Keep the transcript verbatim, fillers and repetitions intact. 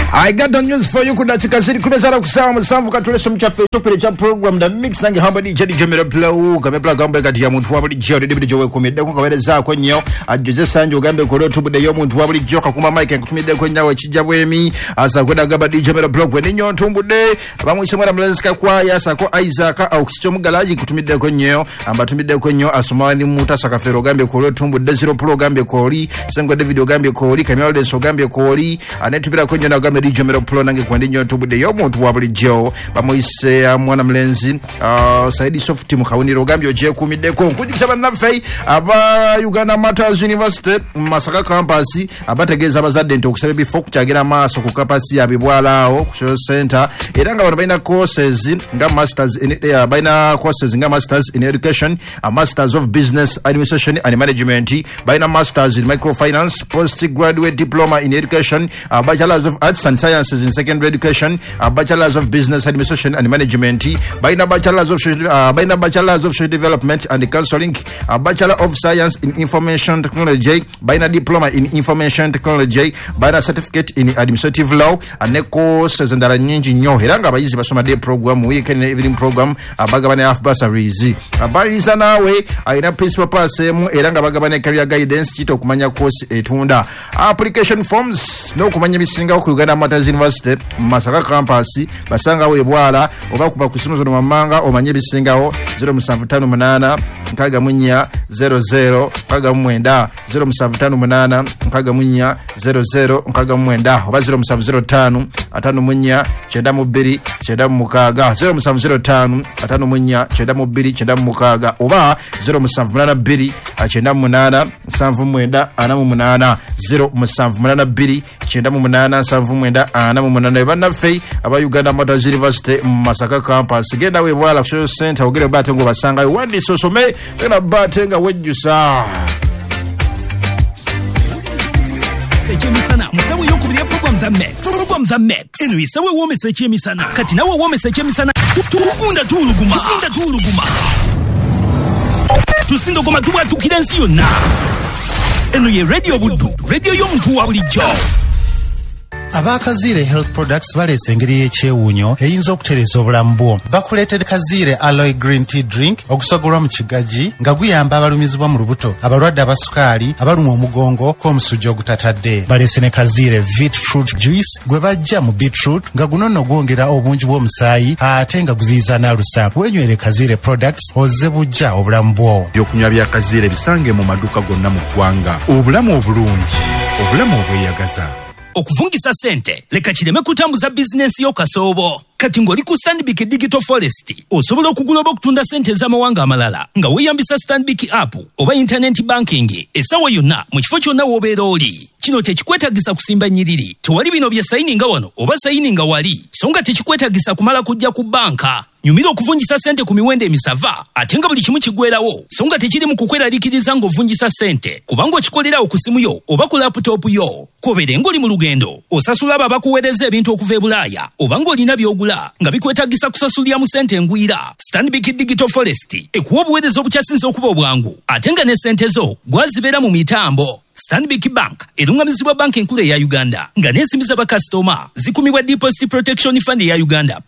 I got the news for you. Kudatika ziri kumezara kusawa msamvu katulesho mchafe chokpele cha program da mix nangi hamba di jadi jemera plau kamepla gamba kati ya muntu wabali jio didi jowe kumide kwa kawele za kwa nyeo ajoze sanjo gambe kuro tubude yo muntu wabali jio kakuma maike kutumide kwa nyawe chijabwemi asa kuda gamba di jemera plau kwenye nyo tumbude abamu isemwara mlezika kwa yasa kwa Isaac au kisicho mgalaji kutumide kwa nyeo amba tumide kwa nyeo asumani muta sakafero gambe kuro tumbude zero plau gambe kori sengo David gambe kori kamyo deso gambe kori anetubira kwa nyeo na gambe di jemera plau nange kwa nyo tubude yo muntu wabali jio bamoise ya mwana mlenzi uh, Saidi Soft mukawini rogambyo je kumideko nkujikisaba nafei aba Uganda Matters University Masaka campus abategeza abazadde nti okusabe bifo kuchagira maso ku campus ya bibwalao ku show center eranga bano baina courses nga masters in uh, baina courses nga masters in education, a masters of business administration and management, baina masters in microfinance, postgraduate diploma in education, a bachelors of arts and sciences in secondary education, a bachelors of business administration and management, baina bachelors of uh, baina bachelors of social development and counseling, a bachelor of science in information technology, baina diploma in information technology, baina certificate in administrative law, and courses ndara nyingi nyo heranga abayizi basoma day program, weekend and evening program, abagabane half bursaries abaliza nawe aina principal pasemu eranga bagabane career guidance chito kumanya course etunda application forms no kumanya bisinga ku Uganda Matters University Masaka campus basanga we bwala oba kuba kusimuzo no mamanga omanye bisingawo zero seven five eight nkaga munya zero zero nkaga mwenda zero seven five eight nkaga munya zero zero nkaga mwenda oba zero seven zero five atano munya chenda mubiri chenda mukaga zero seven zero five atano munya chenda mubiri chenda mukaga oba zero seven eight two chenda munana seven mwenda ana munana zero seven eight two chenda munana seven mwenda ana munana bana fei aba Uganda Matters University Masaka campus genda we bwala ku center ogere batengo basanga wandi sosome ena batenga wejusa echemisana musawe yokubiria program za Max program za Max eno isawe wo message emisana kati nawe wo message emisana tukunda tuluguma tukunda tuluguma tusindo koma tuba tukirensiyo na eno ye radio budu radio yo mtu wa bulijjo. Abakazire Health Products balese engeri y'ekyewuunyo eyinza okutereza obulamu bwo. Bakuleetedde Kazire Aloe Green Tea Drink okusogolwa mu kigaji nga guyamba abalumizibwa mu lubuto, abalwadde abasukaali, abalumwa omugongo k'omusujja ogutatadde. Balese ne Kazire Vit Fruit Juice gwe bajja mu beetroot nga guno nno gwongera obungi bw'omusaayi ate nga guziyiza n'alusa. Wenywere Kazire Products ozze bujja obulamu bwo. Ebyokunywa bya Kazire bisange mu maduuka gonna mu ggwanga. Obulamu obulungi, obulamu obweyagaza. Okuvungisa sente leka kireme kutambuza business yo kasoobo. Kati ngoli ku Stanbic Digital Forest osobola okuguloba okutunda sente z'amawanga amalala nga weyambisa Stanbic app oba internet banking esawa yonna mu kifo kyonna w'obeera oli. Kino tekikwetagisa kusimba nyiriri, tewali bino bya sayininga wano oba sayininga wali, so nga tekikwetagisa kumala kujja ku banka. Nyumira okuvunjisa sente ku miwendo emisava ate nga buli kimu kigwerawo, so nga tekiri mu kukweraliikiriza ng'ovunjisa sente kubanga okikolera ku simu yo oba ku laptop yo. Kobere ng'oli mu lugendo osasula abo abakuweereza ebintu okuva e Bulaaya oba ng'olina by'ogula nga bikwetagisa kusasulira mu sente ngwira. Stanbic Digital Forest ekuwa obuweereza obukyasinze okuba obwangu ate nga ne sente zo gwazibeera mu mitambo. Stanbic Bank erungamizibwa banki enkulu eya Uganda nga n'ensimbi z'abakasitoma zikumibwa Deposit Protection Fund eya Uganda